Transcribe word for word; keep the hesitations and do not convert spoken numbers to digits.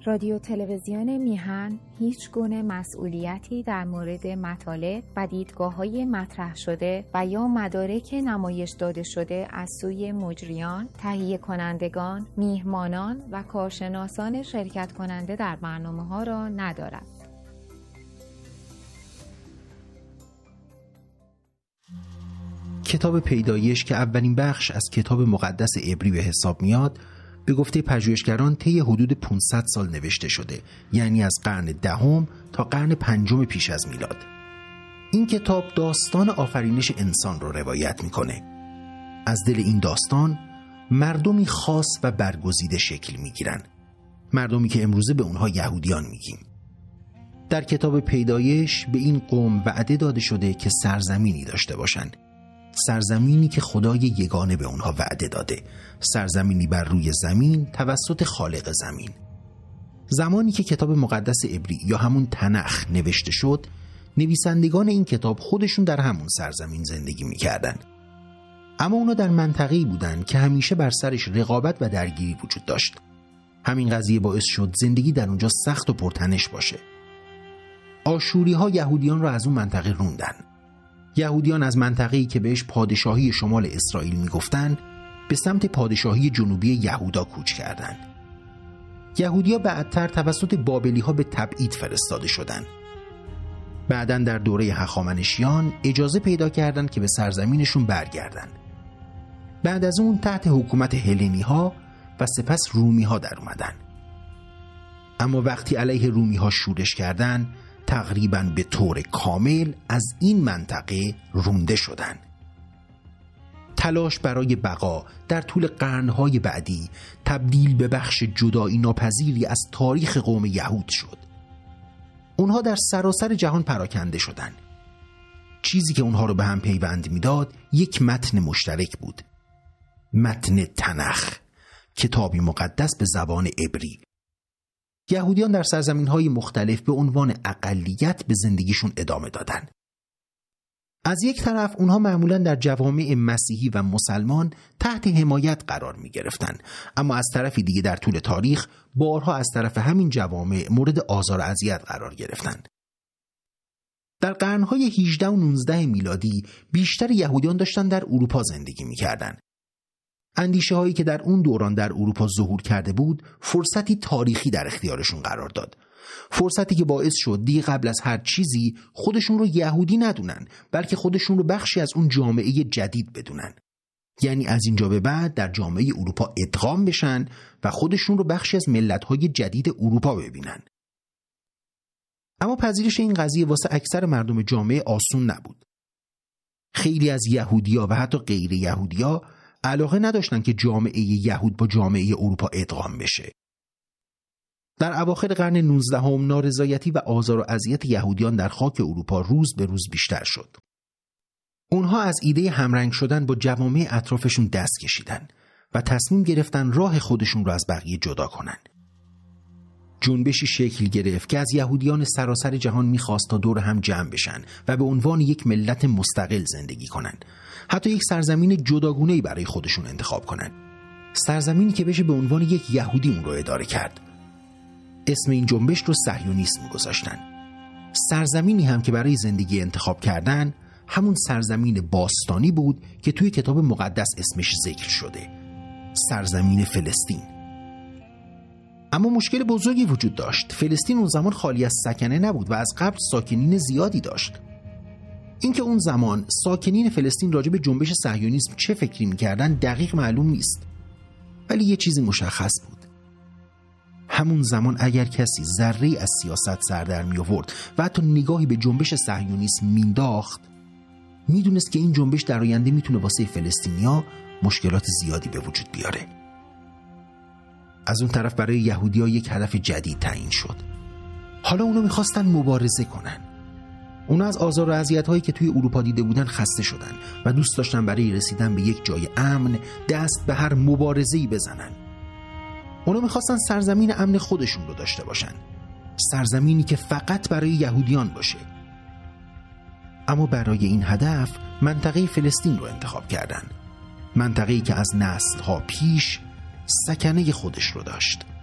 رادیو تلویزیون میهن هیچ گونه مسئولیتی در مورد مطالب و دیدگاه‌های مطرح شده و یا مدارک نمایش داده شده از سوی مجریان، تهیه کنندگان، میهمانان و کارشناسان شرکت کننده در برنامه‌ها را ندارد. کتاب پیدایش که اولین بخش از کتاب مقدس عبری به حساب میاد، به گفته پژوهشگران طی حدود پانصد سال نوشته شده، یعنی از قرن دهم تا قرن پنجم پیش از میلاد. این کتاب داستان آفرینش انسان رو روایت میکنه. از دل این داستان مردمی خاص و برگزیده شکل میگیرن، مردمی که امروزه به اونها یهودیان میگیم. در کتاب پیدایش به این قوم وعده داده شده که سرزمینی داشته باشن، سرزمینی که خدای یگانه به اونها وعده داده، سرزمینی بر روی زمین توسط خالق زمین. زمانی که کتاب مقدس عبری یا همون تنخ نوشته شد، نویسندگان این کتاب خودشون در همون سرزمین زندگی میکردن، اما اونا در منطقه‌ای بودن که همیشه بر سرش رقابت و درگیری وجود داشت. همین قضیه باعث شد زندگی در اونجا سخت و پرتنش باشه. آشوری ها یهودیان را از اون منطقه روندن. یهودیان از منطقه‌ای که بهش پادشاهی شمال اسرائیل میگفتن به سمت پادشاهی جنوبی یهودا کوچ کردند. یهودی‌ها بعدتر توسط بابلی‌ها به تبعید فرستاده شدند. بعداً در دوره هخامنشیان اجازه پیدا کردند که به سرزمینشون برگردن. بعد از اون تحت حکومت هلنی‌ها و سپس رومی‌ها در اومدن. اما وقتی علیه رومی‌ها شورش کردند، تقریباً به طور کامل از این منطقه رونده شدند. تلاش برای بقا در طول قرنهای بعدی تبدیل به بخش جدایی ناپذیری از تاریخ قوم یهود شد. اونها در سراسر جهان پراکنده شدند. چیزی که اونها رو به هم پیوند میداد یک متن مشترک بود، متن تنخ، کتابی مقدس به زبان عبری. یهودیان در سرزمین‌های مختلف به عنوان اقلیت به زندگیشون ادامه دادن. از یک طرف اونها معمولاً در جوامع مسیحی و مسلمان تحت حمایت قرار می گرفتن، اما از طرفی دیگه در طول تاریخ بارها از طرف همین جوامع مورد آزار و اذیت قرار گرفتن. در قرنهای هجده و نوزده میلادی بیشتر یهودیان داشتن در اروپا زندگی می کردن. اندیشه هایی که در اون دوران در اروپا ظهور کرده بود فرصتی تاریخی در اختیارشون قرار داد، فرصتی که باعث شد دیگه قبل از هر چیزی خودشون رو یهودی ندونن، بلکه خودشون رو بخشی از اون جامعه جدید بدونن. یعنی از اینجا به بعد در جامعه اروپا ادغام بشن و خودشون رو بخشی از ملت‌های جدید اروپا ببینن. اما پذیرش این قضیه واسه اکثر مردم جامعه آسون نبود. خیلی از یهودی‌ها و حتی غیر یهودی‌ها علاقه نداشتن که جامعه یهود با جامعه اروپا ادغام بشه. در اواخر قرن نوزدهم نارضایتی و آزار و اذیت یهودیان در خاک اروپا روز به روز بیشتر شد. اونها از ایده همرنگ شدن با جوامع اطرافشون دست کشیدن و تصمیم گرفتن راه خودشون رو از بقیه جدا کنن. جنبشی شکل گرفت که از یهودیان سراسر جهان می‌خواست تا دور هم جمع بشن و به عنوان یک ملت مستقل زندگی کنن. حتی یک سرزمین جداگونه‌ای برای خودشون انتخاب کنن. سرزمینی که بشه به عنوان یک یهودی اون رو اداره کرد. اسم این جنبش رو صهیونیسم گذاشتن. سرزمینی هم که برای زندگی انتخاب کردن همون سرزمین باستانی بود که توی کتاب مقدس اسمش ذکر شده، سرزمین فلسطین. اما مشکل بزرگی وجود داشت. فلسطین اون زمان خالی از سکنه نبود و از قبل ساکنین زیادی داشت. اینکه اون زمان ساکنین فلسطین راجع به جنبش صهیونیسم چه فکری می‌کردن دقیق معلوم نیست، ولی یه چیزی مشخص بود. همون زمان اگر کسی ذره‌ای از سیاست سر در می آورد و حتی نگاهی به جنبش صهیونیسم مینداخت، میدونست که این جنبش در آینده میتونه واسه فلسطینیا مشکلات زیادی به وجود بیاره. از اون طرف برای یهودی‌ها یک هدف جدید تعیین شد. حالا اونا میخواستن مبارزه کنن. اونا از آزار و اذیت‌هایی که توی اروپا دیده بودن خسته شدن و دوست داشتن برای رسیدن به یک جای امن دست به هر مبارزه‌ای بزنن. اونا میخواستن سرزمین امن خودشون رو داشته باشن، سرزمینی که فقط برای یهودیان باشه. اما برای این هدف منطقه فلسطین رو انتخاب کردن، منطقه‌ای که از نسل‌ها پیش سکنه خودش رو داشت.